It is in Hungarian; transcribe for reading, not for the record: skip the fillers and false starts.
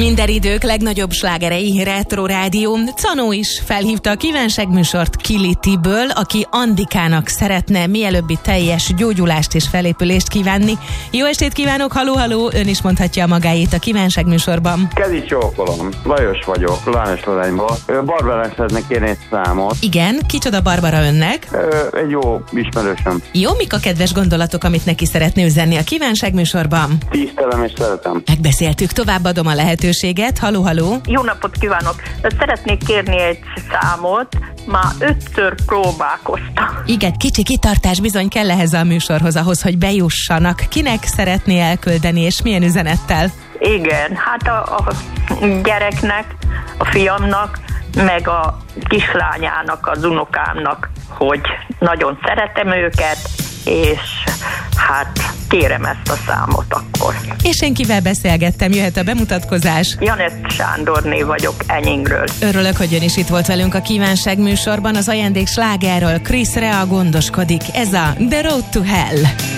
Minden idők legnagyobb slágerei, Retro Rádió. Canó is felhívta a kívánságműsort Kilitiből, aki Andikának szeretne mielőbbi teljes gyógyulást és felépülést kívánni. Jó estét kívánok, halló, ön is mondhatja magáét a kívánságműsorban. Kezi csókolom, Lajos vagyok, Lánchidányból. Barbarának szeretnék kérni egy számot. Igen, kicsoda Barbara önnek? Egy jó ismerősöm. Jó, mik a kedves gondolatok, amit neki szeretné üzenni a kívánságműsorban? Tisztelem és szeretem. Megbeszéltük, továbbadom a lehetőséget. Halló. Jó napot kívánok! Szeretnék kérni egy számot, már 5-ször próbálkoztam. Igen, kicsi kitartás bizony kell ehhez a műsorhoz, ahhoz, hogy bejussanak. Kinek szeretné elküldeni, és milyen üzenettel? Igen, hát a gyereknek, a fiamnak, meg a kislányának, az unokámnak, hogy nagyon szeretem őket, és hát kérem ezt a számot akkor. És én kivel beszélgettem? Jöhet a bemutatkozás? Janett Sándorné vagyok Enyingről. Örülök, hogy ön is itt volt velünk a kívánság műsorban. Az ajándék slágerről Chris Rea gondoskodik. Ez a The Road to Hell.